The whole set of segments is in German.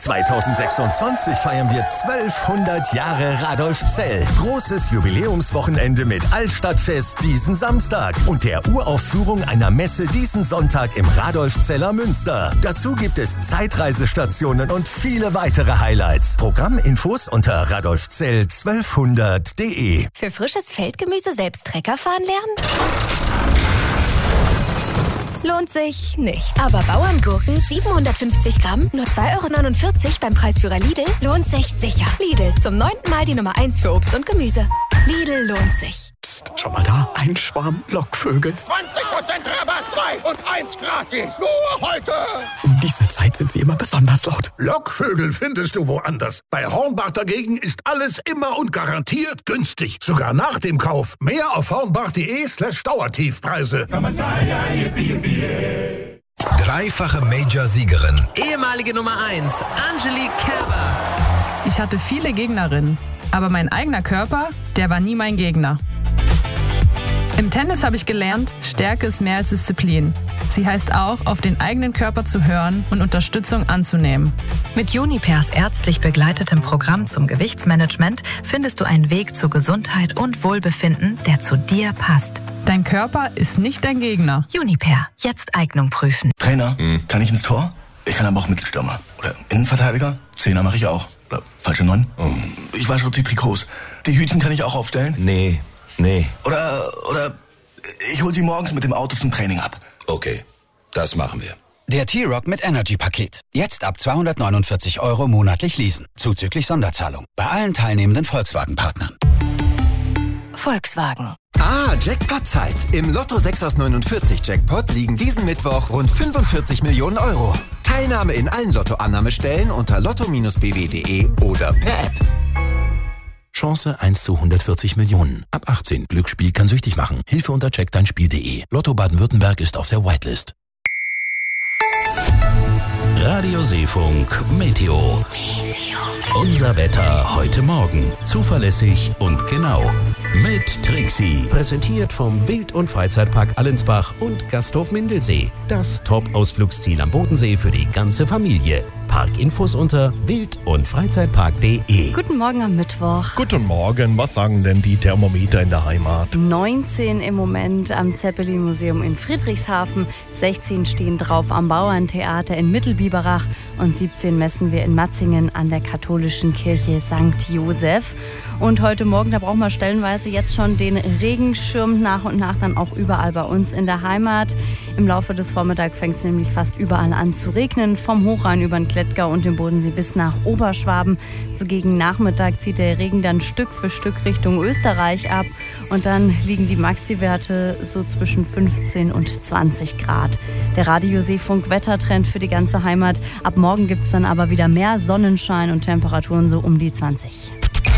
2026 feiern wir 1200 Jahre Radolfzell. Großes Jubiläumswochenende mit Altstadtfest diesen Samstag und der Uraufführung einer Messe diesen Sonntag im Radolfzeller Münster. Dazu gibt es Zeitreisestationen und viele weitere Highlights. Programminfos unter radolfzell1200.de. Für frisches Feldgemüse selbst Trecker fahren lernen? Lohnt sich nicht. Aber Bauerngurken 750 Gramm, nur 2,49 € beim Preisführer Lidl, lohnt sich sicher. Lidl, zum 9. Mal die Nummer 1 für Obst und Gemüse. Lidl lohnt sich. Psst, schau mal da, ein Schwarm Lockvögel. 20% Rabatt, 2 und 1 gratis. Nur heute. Um diese Zeit sind sie immer besonders laut. Lockvögel findest du woanders. Bei Hornbach dagegen ist alles immer und garantiert günstig. Sogar nach dem Kauf. Mehr auf hornbach.de/Dauertiefpreise. Dreifache Major-Siegerin. Ehemalige Nummer 1, Angelique Kerber. Ich hatte viele Gegnerinnen, aber mein eigener Körper, der war nie mein Gegner. Im Tennis habe ich gelernt, Stärke ist mehr als Disziplin. Sie heißt auch, auf den eigenen Körper zu hören und Unterstützung anzunehmen. Mit Unipairs ärztlich begleitetem Programm zum Gewichtsmanagement findest du einen Weg zu Gesundheit und Wohlbefinden, der zu dir passt. Dein Körper ist nicht dein Gegner. Unipair, jetzt Eignung prüfen. Trainer, kann ich ins Tor? Ich kann aber auch Mittelstürmer. Oder Innenverteidiger? Zehner mache ich auch. Oder falsche 9? Ich wasche die Trikots. Die Hütchen kann ich auch aufstellen? Nee. Oder ich hol sie morgens mit dem Auto zum Training ab. Okay, das machen wir. Der T-Rock mit Energy-Paket. Jetzt ab 249 € monatlich leasen. Zuzüglich Sonderzahlung. Bei allen teilnehmenden Volkswagen-Partnern. Volkswagen. Jackpot-Zeit. Im Lotto 6 aus 49 Jackpot liegen diesen Mittwoch rund 45 Millionen €. Teilnahme in allen Lottoannahmestellen unter lotto-bw.de oder per App. Chance 1 zu 140 Millionen. Ab 18. Glücksspiel kann süchtig machen. Hilfe unter checkdeinspiel.de. Lotto Baden-Württemberg ist auf der Whitelist. Radio Seefunk Meteo. Unser Wetter heute Morgen. Zuverlässig und genau. Mit Trixie. Präsentiert vom Wild- und Freizeitpark Allensbach und Gasthof Mindelsee. Das Top-Ausflugsziel am Bodensee für die ganze Familie. Parkinfos unter wild- und freizeitpark.de. Guten Morgen am Mittwoch. Guten Morgen. Was sagen denn die Thermometer in der Heimat? 19 im Moment am Zeppelin-Museum in Friedrichshafen. 16 stehen drauf am Bauerntheater in Mittelbiberach. Und 17 messen wir in Matzingen an der katholischen Kirche St. Josef. Und heute Morgen, da brauchen wir stellenweise jetzt schon den Regenschirm, nach und nach dann auch überall bei uns in der Heimat. Im Laufe des Vormittags fängt es nämlich fast überall an zu regnen. Vom Hochrhein über den Klettgau und den Bodensee bis nach Oberschwaben. So gegen Nachmittag zieht der Regen dann Stück für Stück Richtung Österreich ab. Und dann liegen die Maxi-Werte so zwischen 15 und 20 Grad. Der Radio-Seefunk-Wettertrend für die ganze Heimat. Ab morgen gibt es dann aber wieder mehr Sonnenschein und Temperaturen so um die 20.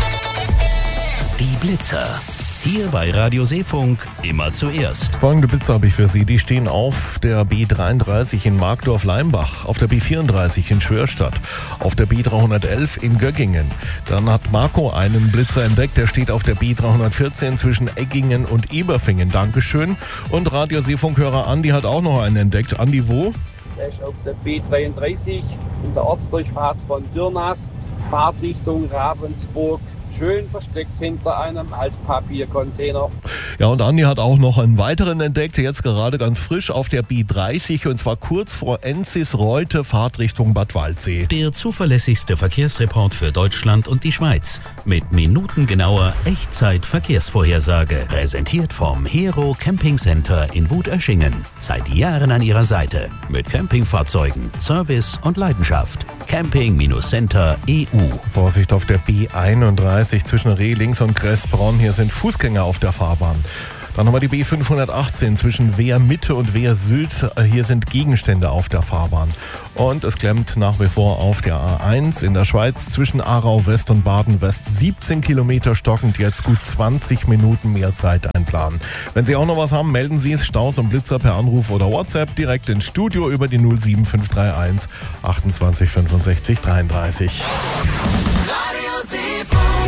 Die Blitzer. Hier bei Radio Seefunk immer zuerst. Folgende Blitze habe ich für Sie. Die stehen auf der B33 in Markdorf-Leimbach, auf der B34 in Schwörstadt, auf der B311 in Göggingen. Dann hat Marco einen Blitzer entdeckt, der steht auf der B314 zwischen Eggingen und Eberfingen. Dankeschön. Und Radio Seefunkhörer Andi hat auch noch einen entdeckt. Andi, wo? Der ist auf der B33 in der Ortsdurchfahrt von Dürnast, Fahrtrichtung Ravensburg. Schön versteckt hinter einem Altpapiercontainer. Ja, und Andi hat auch noch einen weiteren entdeckt, jetzt gerade ganz frisch auf der B30 und zwar kurz vor Enzis-Reute, Fahrtrichtung Bad Waldsee. Der zuverlässigste Verkehrsreport für Deutschland und die Schweiz. Mit minutengenauer Echtzeit-Verkehrsvorhersage. Präsentiert vom Hero Camping Center in Wutöschingen. Seit Jahren an Ihrer Seite. Mit Campingfahrzeugen, Service und Leidenschaft. Camping-Center.eu. Vorsicht auf der B31 zwischen Rehlings und Gressbronn. Hier sind Fußgänger auf der Fahrbahn. Dann haben wir die B518 zwischen Wehr Mitte und Wehr Sylt. Hier sind Gegenstände auf der Fahrbahn. Und es klemmt nach wie vor auf der A1 in der Schweiz zwischen Aarau West und Baden West. 17 Kilometer stockend, jetzt gut 20 Minuten mehr Zeit einplanen. Wenn Sie auch noch was haben, melden Sie es. Staus und Blitzer per Anruf oder WhatsApp direkt ins Studio über die 07531 28 65 33.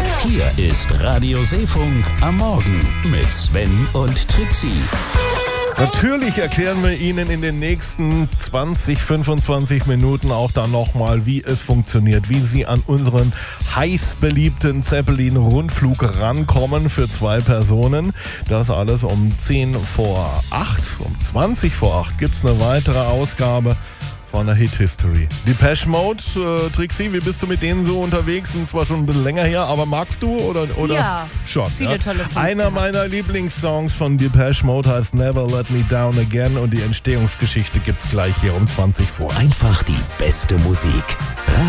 Hier ist Radio Seefunk am Morgen mit Sven und Trixie. Natürlich erklären wir Ihnen in den nächsten 20, 25 Minuten auch dann nochmal, wie es funktioniert, wie Sie an unseren heiß beliebten Zeppelin-Rundflug rankommen für 2 Personen. Das alles um 10 vor 8, um 20 vor 8 gibt es eine weitere Ausgabe von der Hit History. Depeche Mode, Trixie, wie bist du mit denen so unterwegs? Sind zwar schon ein bisschen länger her, aber magst du oder ja, schon? Viele tolle Songs. Einer meiner Lieblingssongs von Depeche Mode heißt Never Let Me Down Again und die Entstehungsgeschichte gibt's gleich hier um 20 vor. Einfach die beste Musik.